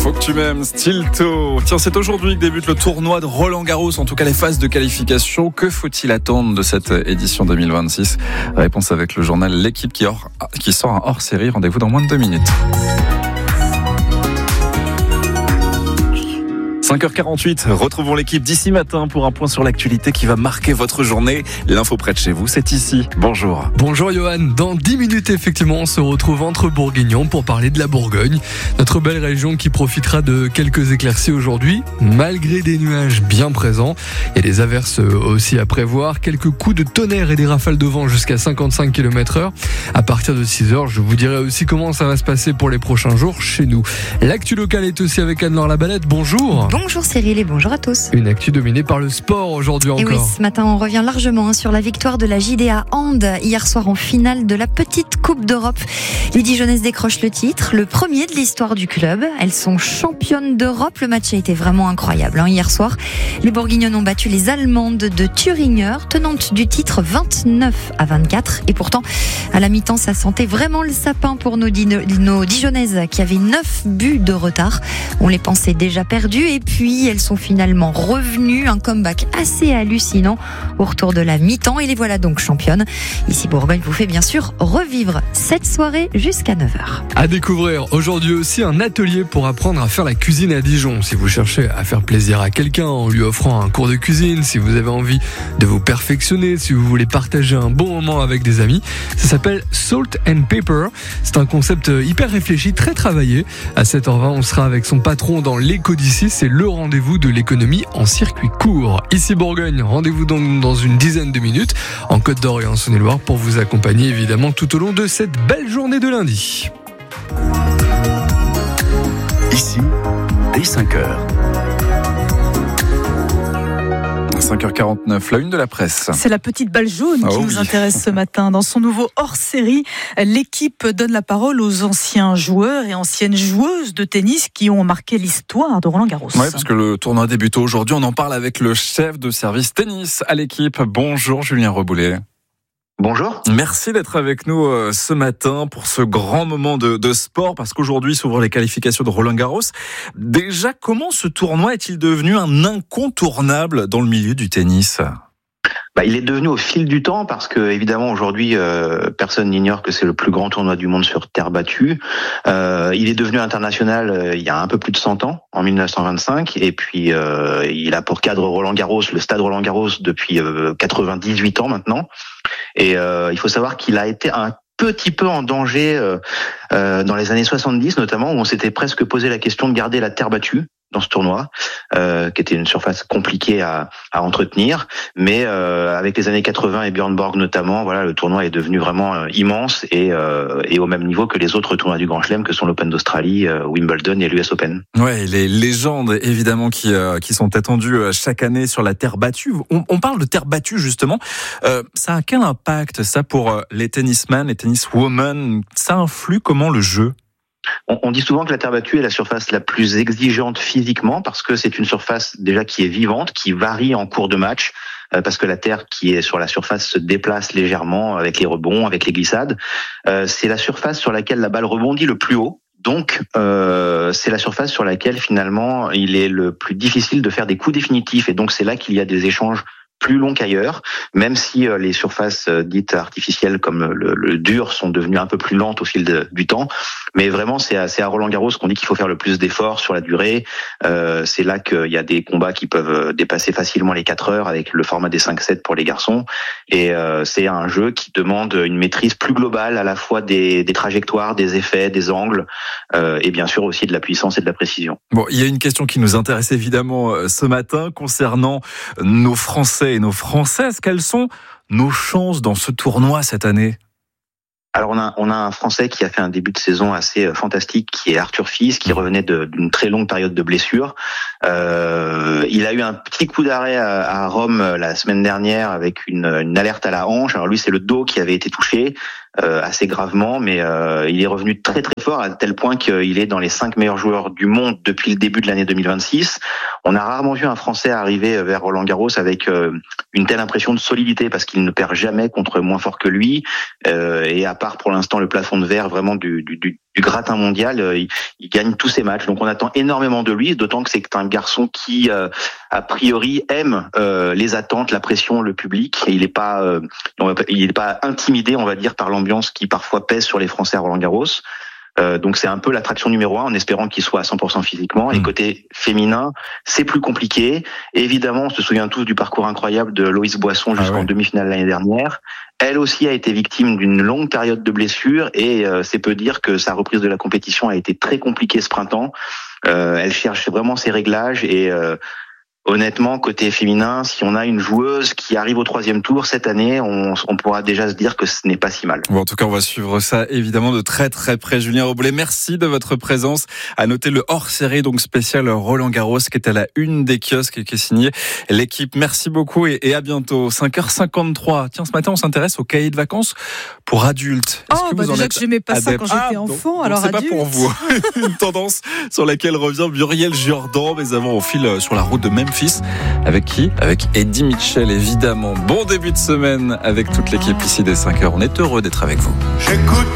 Faut que tu m'aimes, Stilto. Tiens, c'est aujourd'hui que débute le tournoi de Roland-Garros, en tout cas les phases de qualification. Que faut-il attendre de cette édition 2026 ? Réponse avec le journal L'équipe qui sort un hors-série. Rendez-vous dans moins de 2 minutes. 5h48, retrouvons l'équipe d'ici matin pour un point sur l'actualité qui va marquer votre journée. L'info près de chez vous, c'est ici. Bonjour. Bonjour Johan, dans 10 minutes effectivement on se retrouve entre Bourguignons pour parler de la Bourgogne. Notre belle région qui profitera de quelques éclaircies aujourd'hui, malgré des nuages bien présents. Il y a des averses aussi à prévoir, quelques coups de tonnerre et des rafales de vent jusqu'à 55 km/h. À partir de 6h, je vous dirai aussi comment ça va se passer pour les prochains jours chez nous. L'actu locale est aussi avec Anne-Laure Labalette, bonjour. Bonjour Cyril et bonjour à tous. Une actu dominée par le sport aujourd'hui encore. Et oui, ce matin on revient largement sur la victoire de la JDA Hand hier soir en finale de la petite Coupe d'Europe. Les Dijonnaises décrochent le titre, le premier de l'histoire du club. Elles sont championnes d'Europe. Le match a été vraiment incroyable. Hier soir, les Bourguignonnes ont battu les Allemandes de Thüringer, tenantes du titre 29-24. Et pourtant, à la mi-temps, ça sentait vraiment le sapin pour nos Dijonnaises qui avaient 9 buts de retard. On les pensait déjà perdues et puis elles sont finalement revenues. Un comeback assez hallucinant au retour de la mi-temps et les voilà donc championnes. Ici Bourgogne vous fait bien sûr revivre cette soirée jusqu'à 9h. À découvrir aujourd'hui aussi un atelier pour apprendre à faire la cuisine à Dijon. Si vous cherchez à faire plaisir à quelqu'un en lui offrant un cours de cuisine, si vous avez envie de vous perfectionner, si vous voulez partager un bon moment avec des amis, ça s'appelle Salt and Pepper. C'est un concept hyper réfléchi, très travaillé. À 7h20, on sera avec son patron dans l'éco d'ici. C'est le rendez-vous de l'économie en circuit court. Ici Bourgogne, rendez-vous donc dans une dizaine de minutes en Côte d'Or et en Saône-et-Loire pour vous accompagner évidemment tout au long de cette belle journée de lundi. Ici, dès 5h. 5h49, la une de la presse. C'est la petite balle jaune qui nous intéresse ce matin. Dans son nouveau hors-série, l'équipe donne la parole aux anciens joueurs et anciennes joueuses de tennis qui ont marqué l'histoire de Roland-Garros. Oui, parce que le tournoi débute aujourd'hui. On en parle avec le chef de service tennis à l'équipe. Bonjour Julien Reboulet. Bonjour. Merci d'être avec nous ce matin pour ce grand moment de sport, parce qu'aujourd'hui s'ouvrent les qualifications de Roland-Garros. Déjà, comment ce tournoi est-il devenu un incontournable dans le milieu du tennis ? Il est devenu au fil du temps parce que évidemment aujourd'hui personne n'ignore que c'est le plus grand tournoi du monde sur terre battue. Il est devenu international il y a un peu plus de 100 ans, en 1925, et puis il a pour cadre Roland-Garros, le stade Roland-Garros depuis 98 ans maintenant. Et il faut savoir qu'il a été un petit peu en danger dans les années 70 notamment, où on s'était presque posé la question de garder la terre battue dans ce tournoi, qui était une surface compliquée à entretenir, mais avec les années 80 et Björn Borg notamment, voilà, le tournoi est devenu vraiment immense et au même niveau que les autres tournois du Grand Chelem que sont l'Open d'Australie, Wimbledon et l'US Open. Ouais, les légendes évidemment qui sont attendues chaque année sur la terre battue. On parle de terre battue justement. Ça a quel impact ça pour les tennismen, les tenniswomen ? Ça influe comment le jeu ? On dit souvent que la terre battue est la surface la plus exigeante physiquement parce que c'est une surface déjà qui est vivante, qui varie en cours de match, parce que la terre qui est sur la surface se déplace légèrement avec les rebonds, avec les glissades. C'est la surface sur laquelle la balle rebondit le plus haut. Donc, c'est la surface sur laquelle finalement il est le plus difficile de faire des coups définitifs. Et donc, c'est là qu'il y a des échanges plus long qu'ailleurs, même si les surfaces dites artificielles comme le dur sont devenues un peu plus lentes au fil du temps. Mais vraiment, c'est à Roland-Garros qu'on dit qu'il faut faire le plus d'efforts sur la durée. C'est là qu'il y a des combats qui peuvent dépasser facilement les 4 heures avec le format des 5-7 pour les garçons. Et c'est un jeu qui demande une maîtrise plus globale à la fois des trajectoires, des effets, des angles et bien sûr aussi de la puissance et de la précision. Bon, il y a une question qui nous intéresse évidemment ce matin concernant nos Français et nos Françaises. Quelles sont nos chances dans ce tournoi cette année ? Alors on a un Français qui a fait un début de saison assez fantastique, qui est Arthur Fils, qui revenait d'une très longue période de blessure. Il a eu un petit coup d'arrêt à Rome la semaine dernière avec une alerte à la hanche. Alors lui, c'est le dos qui avait été touché assez gravement, mais il est revenu très très fort à tel point qu'il est dans les 5 meilleurs joueurs du monde depuis le début de l'année 2026. On a rarement vu un Français arriver vers Roland-Garros avec une telle impression de solidité parce qu'il ne perd jamais contre moins fort que lui. Et à part pour l'instant le plafond de verre vraiment du gratin mondial, il gagne tous ses matchs. Donc on attend énormément de lui, d'autant que c'est un garçon qui, a priori, aime les attentes, la pression, le public. Et il n'est pas intimidé, on va dire, par l'ambiance qui parfois pèse sur les Français à Roland-Garros. Donc c'est un peu l'attraction numéro 1, en espérant qu'il soit à 100% physiquement. Et côté féminin, c'est plus compliqué. Évidemment, on se souvient tous du parcours incroyable de Loïs Boisson jusqu'en demi-finale l'année dernière. Elle aussi a été victime d'une longue période de blessures et c'est peu dire que sa reprise de la compétition a été très compliquée ce printemps. Elle cherche vraiment ses réglages et honnêtement, côté féminin, si on a une joueuse qui arrive au 3e tour cette année, on pourra déjà se dire que ce n'est pas si mal. Bon, en tout cas, on va suivre ça évidemment de très très près. Julien Robles, merci de votre présence. À noter le hors-série donc spécial Roland-Garros qui est à la une des kiosques et qui est signé l'équipe. Merci beaucoup et à bientôt. 5h53. Tiens, ce matin, on s'intéresse au cahier de vacances pour adultes. Déjà que j'aimais pas ça quand j'étais enfant, alors c'est adulte. pas pour vous. Une tendance sur laquelle revient Muriel Jourdan. Mais avant, on file sur la route de Memphis. Avec qui ? Avec Eddie Mitchell, évidemment. Bon début de semaine avec toute l'équipe ici des 5h. On est heureux d'être avec vous.